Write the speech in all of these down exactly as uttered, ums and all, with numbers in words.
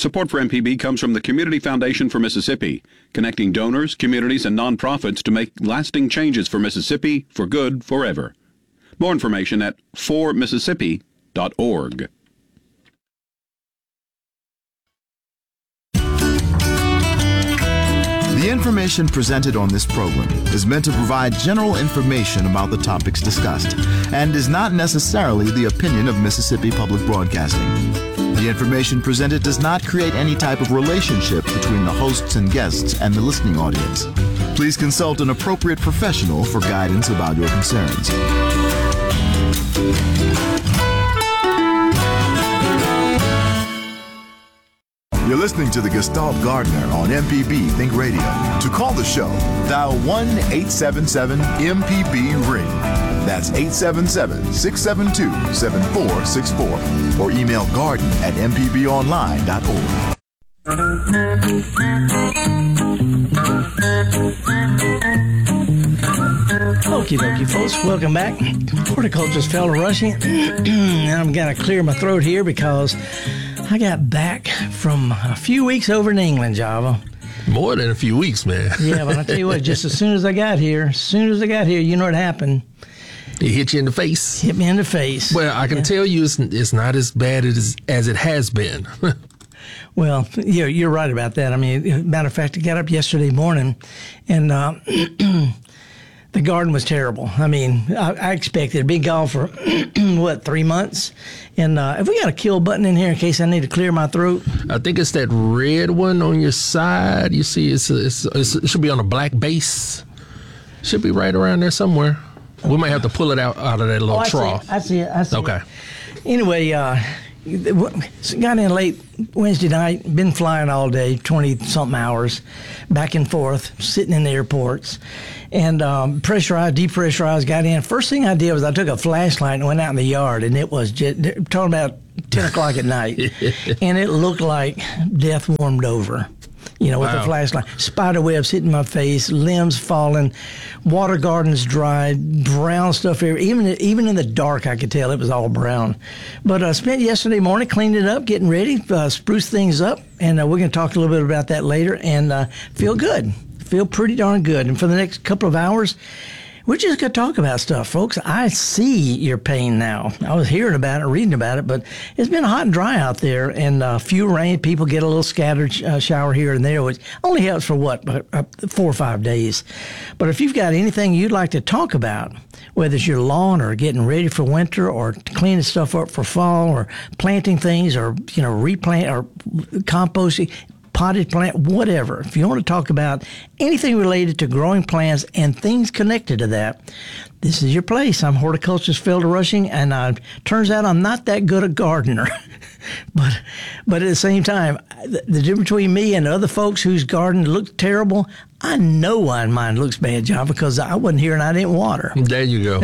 Support for M P B comes from the Community Foundation for Mississippi, connecting donors, communities, and nonprofits to make lasting changes for Mississippi for good forever. More information at for mississippi dot org. The information presented on this program is meant to provide general information about the topics discussed and is not necessarily the opinion of Mississippi Public Broadcasting. The information presented does not create any type of relationship between the hosts and guests and the listening audience. Please consult an appropriate professional for guidance about your concerns. You're listening to the Gestalt Gardener on M P B Think Radio. To call the show, dial one eight seven seven M P B ring. That's eight seven seven, six seven two, seven four six four. Or email garden at m p b online dot org. Okie dokie, folks. Welcome back. Horticulturist Felder Rushing. And I'm going to clear my throat here because I got back from a few weeks over in England, Java. More than a few weeks, man. Yeah, but I tell you what, just as soon as I got here, as soon as I got here, you know what happened? It hit you in the face. Hit me in the face. Well, I can yeah. tell you it's, it's not as bad as, as it has been. Well, you're, you're right about that. I mean, matter of fact, I got up yesterday morning, and uh, the garden was terrible. I mean, I, I expected to be gone for, what, three months? And uh, have we got a kill button in here in case I need to clear my throat? I think it's that red one on your side. You see, it's, it's, it's it should be on a black base. Should be right around there somewhere. We might have to pull it out, out of that little oh, I trough. See it. I see it. I see okay. it. Anyway, uh, got in late Wednesday night, been flying all day, twenty-something hours, back and forth, sitting in the airports. And um, pressurized, depressurized, got in. First thing I did was I took a flashlight and went out in the yard, and it was just, talking about ten o'clock at night, and it looked like death warmed over. You know, with wow. the flashlight, spider webs hitting my face, limbs falling, water gardens dried, brown stuff here. Even even in the dark, I could tell it was all brown. But I uh, spent yesterday morning cleaning it up, getting ready, uh, spruce things up, and uh, we're going to talk a little bit about that later. And uh, feel good, feel pretty darn good. And for the next couple of hours, we're just going to talk about stuff, folks. I see your pain now. I was hearing about it, reading about it, but it's been hot and dry out there, and uh, few rain. People get a little scattered uh, shower here and there, which only helps for, what, uh, four or five days. But if you've got anything you'd like to talk about, whether it's your lawn or getting ready for winter or cleaning stuff up for fall or planting things or, you know, replant or composting, potted plant, whatever. If you want to talk about anything related to growing plants and things connected to that, this is your place. I'm horticulturist Felder Rushing, and uh, turns out I'm not that good a gardener. but but at the same time, the, the difference between me and other folks whose garden looks terrible, I know why mine looks bad, John, because I wasn't here and I didn't water. There you go.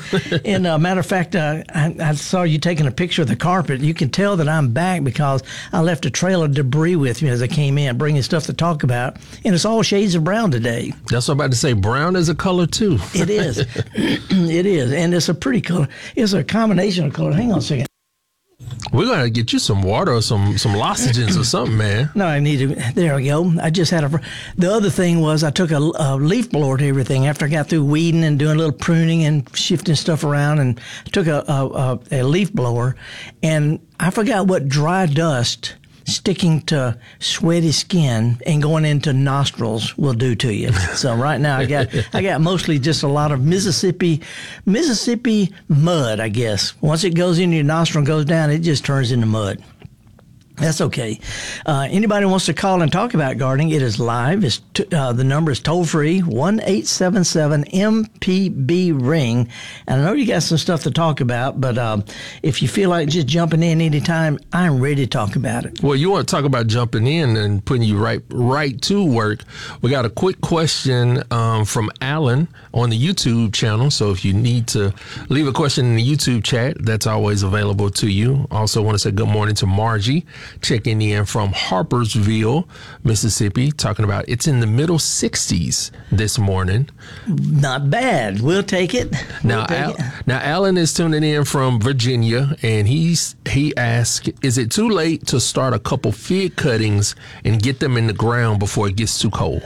And uh, matter of fact, uh, I, I saw you taking a picture of the carpet. You can tell that I'm back because I left a trail of debris with me as I came in, bringing stuff to talk about. And it's all shades of brown today. That's what I'm about to say. Brown is a color, too. It is. It is. And it's a pretty color. It's a combination of colors. Hang on a second. We're going to get you some water or some, some lozenges or something, man. No, I need to. There we go. I just had a. The other thing was I took a, a leaf blower to everything after I got through weeding and doing a little pruning and shifting stuff around, and took a, a, a leaf blower, and I forgot what dry dust sticking to sweaty skin and going into nostrils will do to you. So right now I got I got mostly just a lot of Mississippi Mississippi mud, I guess. Once it goes into your nostril and goes down, it just turns into mud. That's okay. Uh, anybody wants to call and talk about gardening, it is live. It's t- uh, the number is toll-free, one eight seven seven M P B ring. And I know you got some stuff to talk about, but um, if you feel like just jumping in anytime, I'm ready to talk about it. Well, you want to talk about jumping in and putting you right right to work. We got a quick question um, from Alan on the YouTube channel. So if you need to leave a question in the YouTube chat, that's always available to you. Also want to say good morning to Margie. checking in from Harpersville, Mississippi, talking about it's in the middle sixties this morning. Not bad. We'll take it. We'll Now, take Al- it. now Alan is tuning in from Virginia, and he's he asked, "Is it too late to start a couple fig cuttings and get them in the ground before it gets too cold?"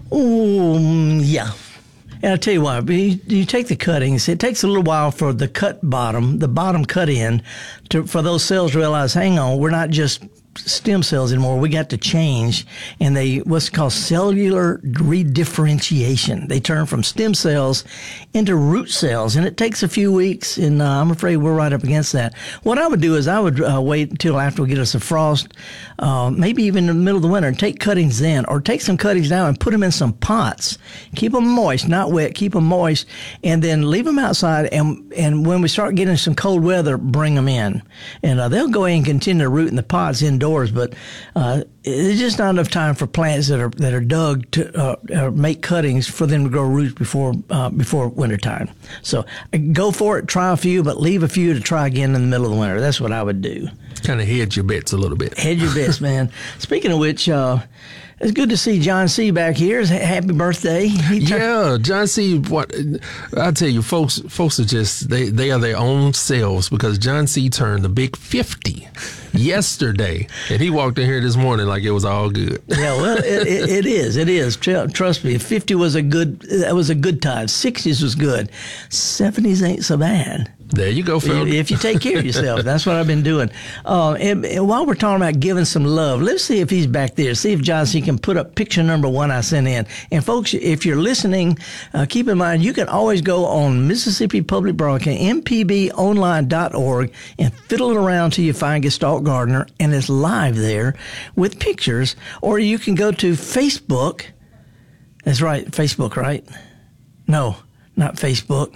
Ooh, yeah. And I'll tell you what, you, you take the cuttings, it takes a little while for the cut bottom, the bottom cut in, to, for those cells to realize, hang on, we're not just stem cells anymore. We got to change, and they what's called cellular redifferentiation. They turn from stem cells into root cells, and it takes a few weeks. And uh, I'm afraid we're right up against that. What I would do is I would uh, wait until after we get us a frost, uh, maybe even in the middle of the winter, and take cuttings then, or take some cuttings now and put them in some pots. Keep them moist, not wet. Keep them moist, and then leave them outside. And and when we start getting some cold weather, bring them in, and uh, they'll go ahead and continue to root in the pots indoors. But uh, it's just not enough time for plants that are that are dug to uh, uh, make cuttings for them to grow roots before uh, before wintertime. So uh, go for it, try a few, but leave a few to try again in the middle of the winter. That's what I would do. Kind of hedge your bets a little bit. Hedge your bets, man. Speaking of which, uh, it's good to see John C. back here. Happy birthday. He tur- Yeah, John C. What I tell you, folks, folks are just they they are their own selves because John C. turned the big fifty yesterday, and he walked in here this morning like it was all good. Yeah, well, it, it, it is. It is. Tr- Trust me. Fifty was a good. That was a good time. Sixties was good. Seventies ain't so bad. There you go, Phil. If you take care of yourself, that's what I've been doing. Uh, and, and while we're talking about giving some love, let's see if he's back there. See if John C. can put up picture number one I sent in. And folks, if you're listening, uh, keep in mind you can always go on Mississippi Public Broadcasting, m p b online dot org, and fiddle it around till you find Gestalt Gardener, and it's live there with pictures. Or you can go to Facebook. That's right, Facebook, right? No, not Facebook.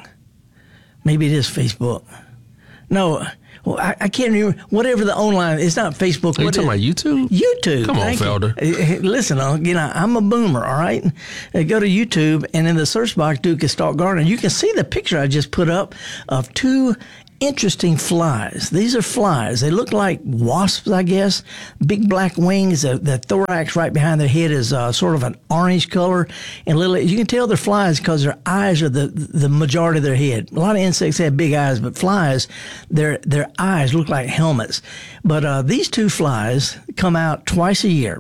Maybe it is Facebook. No, well, I, I can't remember. Whatever the online, it's not Facebook. Are you What talking is- about YouTube? YouTube. Come on, Thank you. Felder. Uh, Listen, uh, you know, I'm a boomer, all right? Uh, go to YouTube, and in the search box, do Gestalt Gardener. You can see the picture I just put up of two interesting flies. These are flies. They look like wasps, I guess. Big black wings. The, the thorax right behind their head is uh, sort of an orange color. And little, you can tell they're flies because their eyes are the the majority of their head. A lot of insects have big eyes, but flies, their their eyes look like helmets. But uh, these two flies come out twice a year.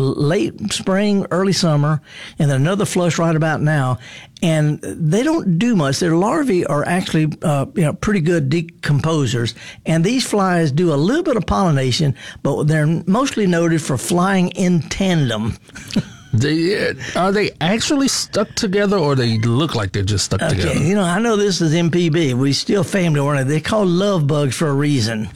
Late spring, early summer, and then another flush right about now. And they don't do much. Their larvae are actually, uh, you know, pretty good decomposers. And these flies do a little bit of pollination, but they're mostly noted for flying in tandem. They, are they actually stuck together, or they look like they're just stuck Okay, together? you know, I know this is M P B. We still family oriented. They're called love bugs for a reason.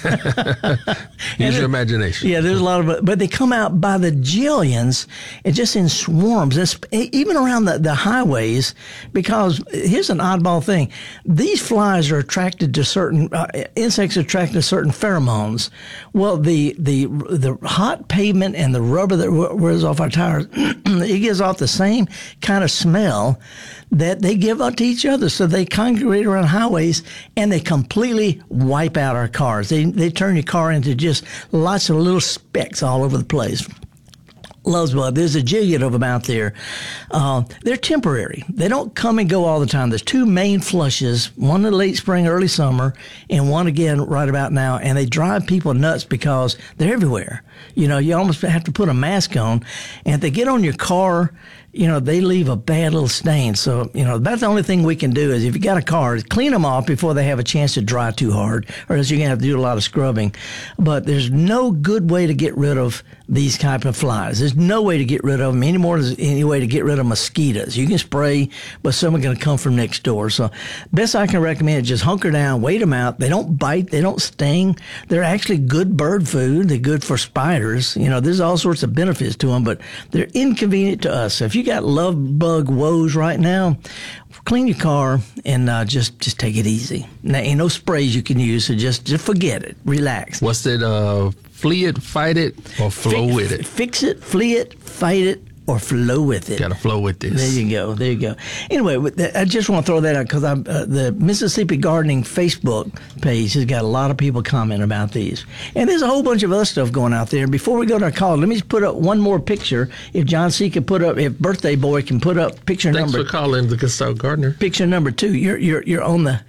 Use your imagination. Yeah, there's a lot of, but they come out by the jillions, and just in swarms, It's- even around the, the highways. Because here's an oddball thing: these flies are attracted to certain uh, insects, are attracted to certain pheromones. Well, the the the hot pavement and the rubber that wears off our tires, it gives off the same kind of smell that they give out to each other. So they congregate around highways, and they completely wipe out our cars. They they turn your car into just lots of little specks all over the place. Loves bug. There's a jillion of them out there. Uh, they're temporary. They don't come and go all the time. There's two main flushes, one in late spring, early summer, and one again right about now. And they drive people nuts because they're everywhere. You know, you almost have to put a mask on. And if they get on your car, you know, they leave a bad little stain. So, you know, that's the only thing we can do is if you got a car, is clean them off before they have a chance to dry too hard, or else you're going to have to do a lot of scrubbing. But there's no good way to get rid of these type of flies. There's no way to get rid of them any more than there's any way to get rid of mosquitoes. You can spray, but some are going to come from next door. So best I can recommend is just hunker down, wait them out. They don't bite. They don't sting. They're actually good bird food. They're good for spiders. You know, there's all sorts of benefits to them, but they're inconvenient to us. So if you got love bug woes right now, clean your car and uh, just just take it easy. Now, ain't no sprays you can use, so just just forget it. Relax. What's it? Uh, flee it, fight it, or flow Fi- with it? Fix it, flee it, fight it, or flow with it. Got to flow with this. There you go. There you go. Anyway, I just want to throw that out because uh, the Mississippi Gardening Facebook page has got a lot of people commenting about these. And there's a whole bunch of other stuff going out there. Before we go to our call, let me just put up one more picture. If John C. could put up, if Birthday Boy can put up picture Thanks number. Thanks for calling the Good Start Gardener. Picture number two. You're, you're, you're on the...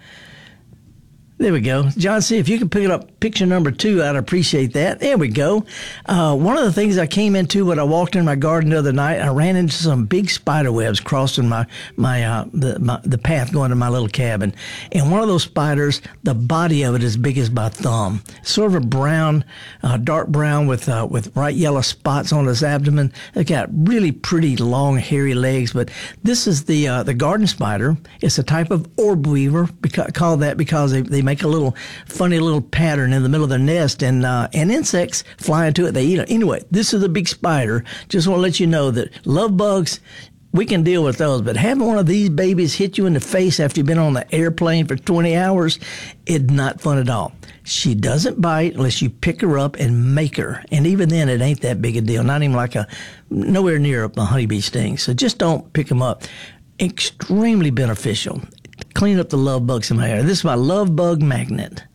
There we go. John C., if you can pick it up picture number two, I'd appreciate that. There we go. Uh, one of the things I came into when I walked in my garden the other night, I ran into some big spider webs crossing my my, uh, the, my the path going to my little cabin. And one of those spiders, the body of it is big as my thumb. Sort of a brown, uh, dark brown with uh, with bright yellow spots on its abdomen. It's got really pretty long, hairy legs. But this is the uh, the garden spider. It's a type of orb weaver, beca- called that because they, they make a little funny little pattern in the middle of their nest, and uh, and insects fly into it. They eat it. Anyway, this is a big spider. Just want to let you know that love bugs, we can deal with those, but having one of these babies hit you in the face after you've been on the airplane for twenty hours, it's not fun at all. She doesn't bite unless you pick her up and make her. And even then, it ain't that big a deal. Not even like a, nowhere near a honeybee sting. So just don't pick them up. Extremely beneficial. Clean up the love bugs in my hair. This is my love bug magnet.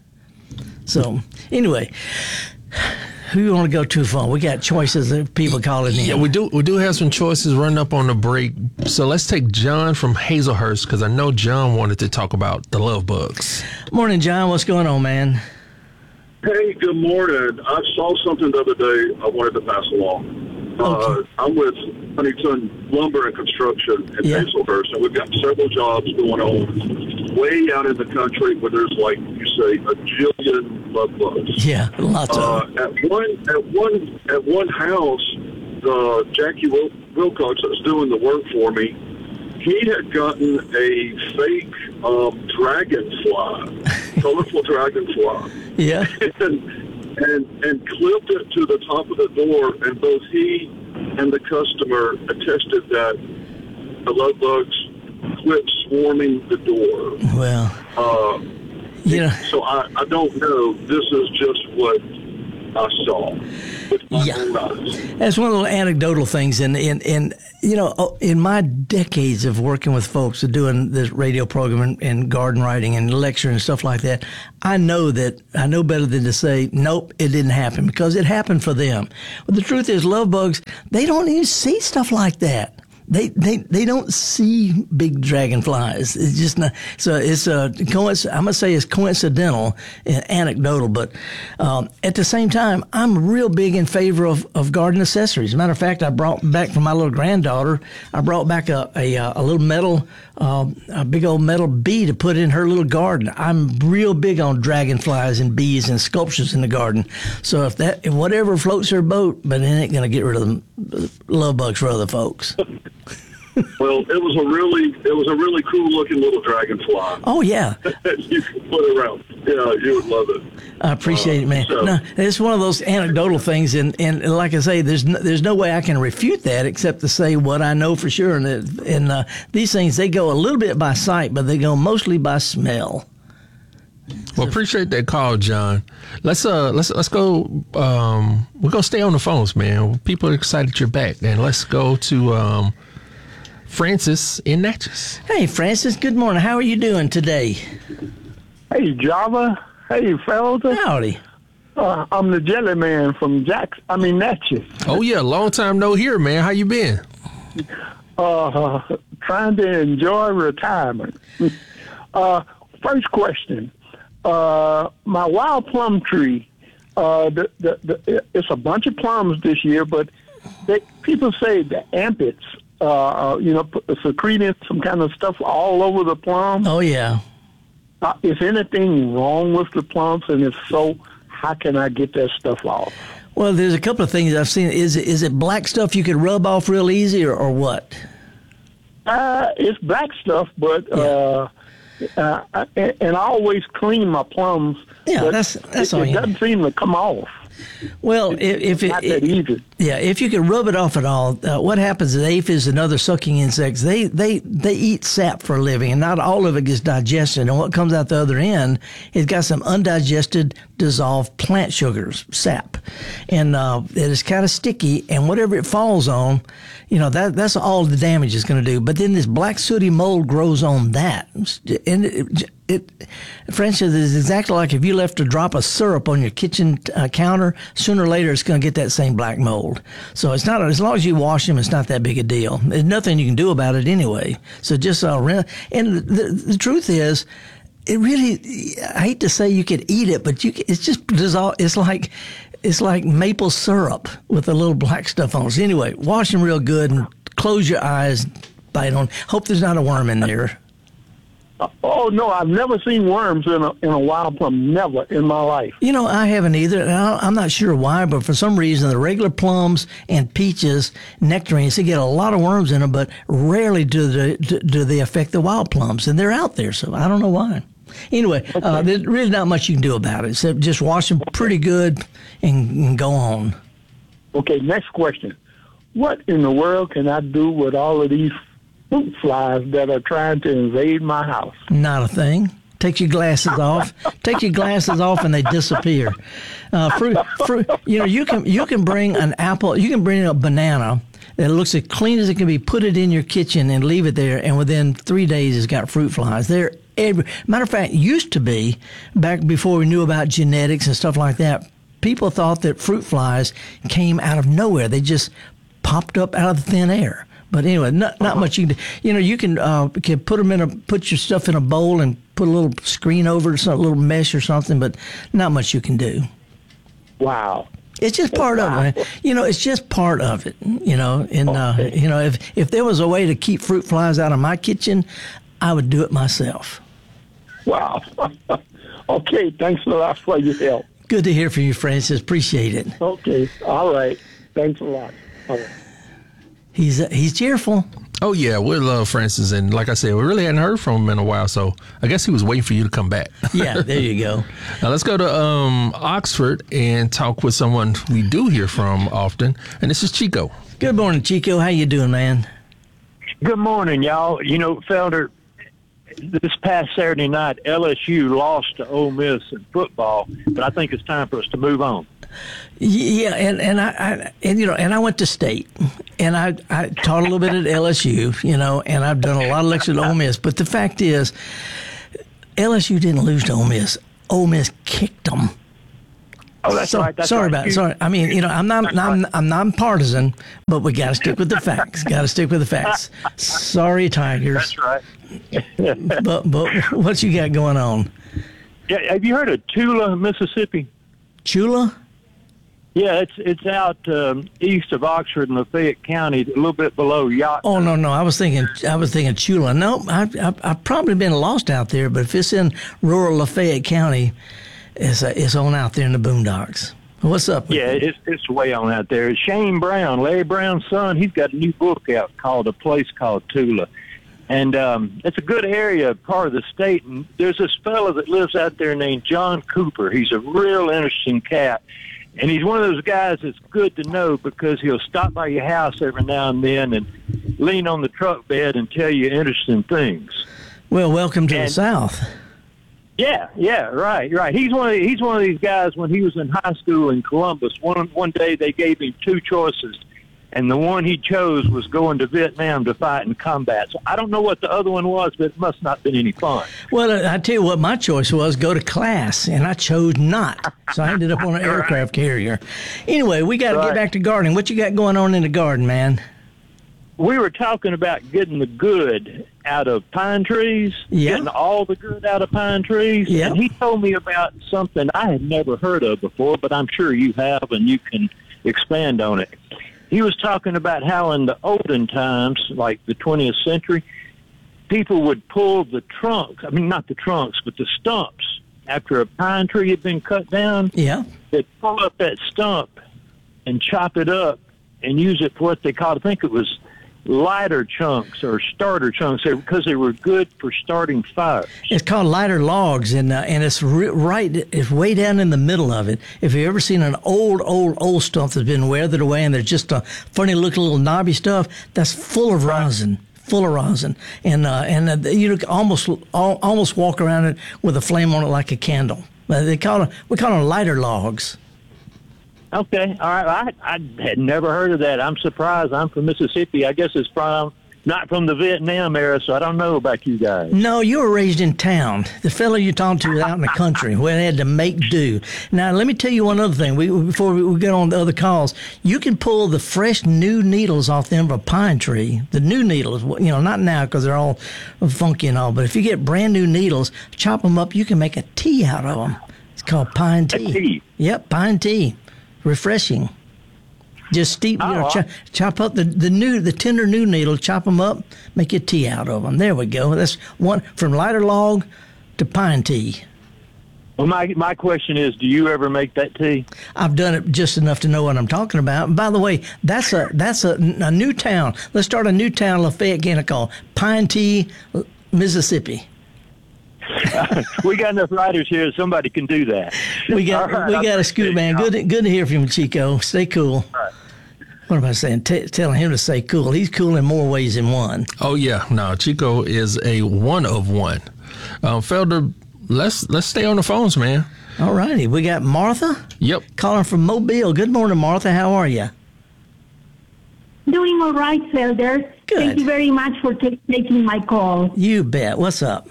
So, anyway, who you want to go to phone? We got choices of people calling in. Yeah, we do. We do have some choices running up on the break. So let's take John from Hazelhurst because I know John wanted to talk about the love bugs. Morning, John. What's going on, man? Hey, good morning. I saw something the other day I wanted to pass along. Uh, I'm with Huntington Lumber and Construction in yeah. Hazelhurst, and we've got several jobs going on way out in the country where there's, like you say, a jillion love bugs. Yeah, lots uh, of them. At one, at one, at one house, uh, Jackie Wil- Wilcox that was doing the work for me, he had gotten a fake um, dragonfly, colorful dragonfly. Yeah. and, And, and clipped it to the top of the door, and both he and the customer attested that the love bugs quit swarming the door. Well, uh, you know, so I, I don't know. This is just what I saw with my yeah. own eyes. That's one of the anecdotal things, and and and you know, in my decades of working with folks and doing this radio program and, and garden writing and lecturing and stuff like that, I know that I know better than to say nope, it didn't happen, because it happened for them. But the truth is, love bugs, they don't even see stuff like that. They, they they don't see big dragonflies. It's just not. So it's a coinc- I'm gonna say it's coincidental and anecdotal, but um, at the same time, I'm real big in favor of, of garden accessories. As a matter of fact, I brought back from my little granddaughter. I brought back a a, a little metal, uh, a big old metal bee to put in her little garden. I'm real big on dragonflies and bees and sculptures in the garden. So if that if whatever floats her boat, but it ain't gonna get rid of the love bugs for other folks. Well, it was a really, it was a really cool looking little dragonfly. Oh yeah, you can put around. Yeah, you would love it. I appreciate uh, it, man. So. No, it's one of those anecdotal things, and, and like I say, there's no, there's no way I can refute that except to say what I know for sure. And it, and uh, these things, they go a little bit by sight, but they go mostly by smell. Well, appreciate that call, John. Let's uh let's let's go. Um, we're gonna stay on the phones, man. People are excited you're back, and let's go to um. Francis in Natchez. Hey, Francis. Good morning. How are you doing today? Hey, Java. Hey, fellas. Howdy. Uh, I'm the Jelly Man from Jackson. I mean Natchez. Oh yeah, long time no hear, man. How you been? Uh, trying to enjoy retirement. Uh, first question. Uh, my wild plum tree. Uh, the, the, the, it's a bunch of plums this year, but they, people say the amphits. Uh, you know, secreting some kind of stuff all over the plum. Oh, yeah. Uh, is anything wrong with the plums? And if so, how can I get that stuff off? Well, there's a couple of things I've seen. Is it, is it black stuff you could rub off real easy, or, or what? Uh, it's black stuff, but uh, uh, and I always clean my plums. Yeah, but that's that's it, all. It You doesn't seem to come off. Well, if, if it, Not that easy. yeah, if you can rub it off at all, uh, what happens is aphids and other sucking insects, they, they, they eat sap for a living, and not all of it gets digested. And what comes out the other end, it's got some undigested, dissolved plant sugars, sap. And uh, it is kind of sticky, and whatever it falls on, you know, that that's all the damage it's going to do. But then this black sooty mold grows on that. And it, it, for instance, it's exactly like if you left a drop of syrup on your kitchen uh, counter, sooner or later it's going to get that same black mold. So it's not, as long as you wash them, it's not that big a deal. There's nothing you can do about it anyway. So just, uh, and the, the truth is, it really, I hate to say you could eat it, but you can, it's just dissolve. It's like, it's like maple syrup with a little black stuff on it. So anyway, wash them real good and close your eyes, bite on. Hope there's not a worm in there. Oh, no, I've never seen worms in a, in a wild plum. Never in my life. You know, I haven't either. And I, I'm not sure why, but for some reason, the regular plums and peaches, nectarines, they get a lot of worms in them, but rarely do they, do, do they affect the wild plums. And they're out there, so I don't know why. Anyway, okay. uh, there's really not much you can do about it, except just wash them pretty good and, and go on. Okay, next question. What in the world can I do with all of these fruit flies that are trying to invade my house? Not a thing. Take your glasses off. Take your glasses off, and they disappear. Uh, fruit, fruit. You know, you can you can bring an apple. You can bring a banana that looks as clean as it can be. Put it in your kitchen and leave it there, and within three days, it's got fruit flies. They're every, matter of fact, used to be back before we knew about genetics and stuff like that. People thought that fruit flies came out of nowhere. They just popped up out of the thin air. But anyway, not not much you can do. You know, you can uh, can put them in a put your stuff in a bowl and put a little screen over it, a little mesh or something. But not much you can do. Wow. It's just part wow. of it. You know, it's just part of it. You know, and okay. uh, you know, if if there was a way to keep fruit flies out of my kitchen, I would do it myself. Wow. Okay. Thanks a lot for your help. Good to hear from you, Francis. Appreciate it. Okay. All right. Thanks a lot. All right. He's uh, he's cheerful. Oh, yeah, we love Francis. And like I said, we really hadn't heard from him in a while, so I guess he was waiting for you to come back. Yeah, there you go. Now let's go to um, Oxford and talk with someone we do hear from often, and this is Chico. Good morning, Chico. How you doing, man? Good morning, y'all. You know, Felder, this past Saturday night, L S U lost to Ole Miss in football, but I think it's time for us to move on. Yeah, and and I, I and you know, and I went to state, and I I taught a little bit at L S U, you know, and I've done a lot of lectures at Ole Miss. But the fact is, L S U didn't lose to Ole Miss. Ole Miss kicked them. Oh, that's so, right. That's sorry right. about it. Sorry. I mean, you know, I'm not, I'm, I'm non-partisan, but we got to stick with the facts. Got to stick with the facts. Sorry, Tigers. That's right. but but what you got going on? Yeah, have you heard of Tula, Mississippi? Chula? Yeah, it's it's out um, east of Oxford in Lafayette County, a little bit below Yacht. Oh no, no, I was thinking I was thinking Chula. No, I, I I've probably been lost out there, but if it's in rural Lafayette County, it's uh, it's on out there in the boondocks. What's up? Yeah, it's it's way on out there. Shane Brown, Larry Brown's son, he's got a new book out called A Place Called Tula. And um, it's a good area, part of the state. And there's this fellow that lives out there named John Cooper. He's a real interesting cat. And he's one of those guys that's good to know because he'll stop by your house every now and then and lean on the truck bed and tell you interesting things. Well, welcome to and, the South. Yeah, yeah, right, right. He's one of the, he's one of these guys. When he was in high school in Columbus, one one day they gave him two choices, and the one he chose was going to Vietnam to fight in combat. So I don't know what the other one was, but it must not have been any fun. Well, I tell you what my choice was, go to class, and I chose not. So I ended up on an aircraft carrier. Anyway, we got to right. get back to gardening. What you got going on in the garden, man? We were talking about getting the good out of pine trees, yeah. getting all the good out of pine trees. Yeah. And he told me about something I had never heard of before, but I'm sure you have, and you can expand on it. He was talking about how in the olden times, like the twentieth century, people would pull the trunks, I mean, not the trunks, but the stumps. After a pine tree had been cut down, yeah, they'd pull up that stump and chop it up and use it for what they called, I think it was lighter chunks or starter chunks because they were good for starting fires. It's called lighter logs, and uh, and it's re- right. It's way down in the middle of it. If you've ever seen an old, old, old stump that's been weathered away, and there's just a funny looking little knobby stuff, that's full of rosin. Full of rosin, and uh, and uh, you almost al- almost walk around it with a flame on it like a candle. Uh, they call it we call them lighter logs. Okay, all right. I I had never heard of that. I'm surprised. I'm from Mississippi. I guess it's from not from the Vietnam era, so I don't know about you guys. No, you were raised in town. The fellow you talked to was out in the country where they had to make do. Now, let me tell you one other thing. We, before we get on the other calls, you can pull the fresh new needles off the end of a pine tree. The new needles, you know, not now because they're all funky and all, but if you get brand new needles, chop them up, you can make a tea out of them. It's called pine tea. A tea? Yep, pine tea. Refreshing. Just steep, you know, Oh, chop, chop up the, the new, the tender new needle, chop them up, make a tea out of them. There we go. That's one from lighter log to pine tea. Well, my my question is, do you ever make that tea? I've done it just enough to know what I'm talking about. And by the way, that's a that's a, a new town. Let's start a new town, Lafayette, Canada, called Pine Tea, Mississippi. We got enough writers here. Somebody can do that. We got All right, we I got a scoop, appreciate man. it. Good good to hear from you, Chico. Stay cool. right. What am I saying? T- telling him to stay cool. He's cool in more ways than one. Oh yeah, no, Chico is a one of one. Um, Felder, let's let's stay on the phones, man. All righty. We got Martha Yep. calling from Mobile. Good morning, Martha. How are you? Doing all right, Felder. Good. Thank you very much for t- taking my call. You bet. What's up?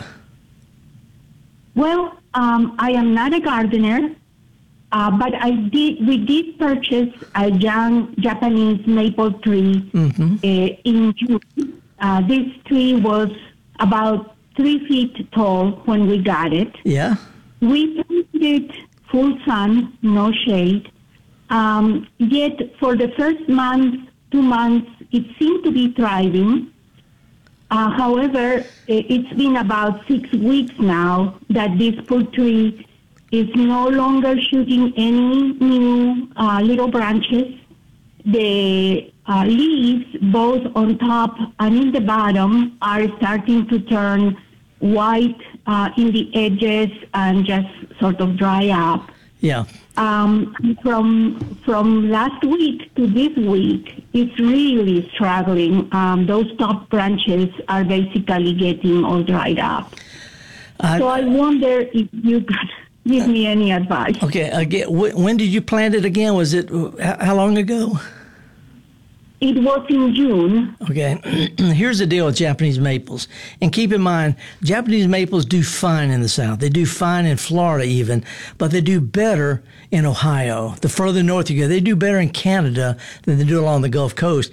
Well, um, I am not a gardener, uh, but I did. We did purchase a young Japanese maple tree Mm-hmm. uh, in June. Uh, this tree was about three feet tall when we got it. Yeah. We planted it full sun, no shade. Um, yet for the first month, two months, it seemed to be thriving. Uh, however, it's been about six weeks now that this fruit tree is no longer shooting any new uh, little branches. The uh, leaves, both on top and in the bottom, are starting to turn white uh, in the edges and just sort of dry up. Yeah. Um, from from last week to this week, it's really struggling. Um, those top branches are basically getting all dried up. I- so I wonder if you could give me any advice. Okay. Again, wh- when did you plant it again? Was it uh, h- how long ago? It was in June. Okay, here's the deal with Japanese maples. And keep in mind, Japanese maples do fine in the South. They do fine in Florida even, but they do better in Ohio. The further north you go, they do better in Canada than they do along the Gulf Coast.